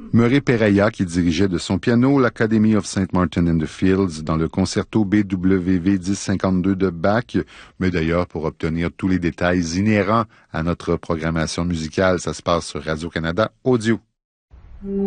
Murray Peraya qui dirigeait de son piano l'Academy of St. Martin in the Fields dans le concerto BWV 1052 de Bach. Mais d'ailleurs, pour obtenir tous les détails inhérents à notre programmation musicale, ça se passe sur Radio-Canada Audio.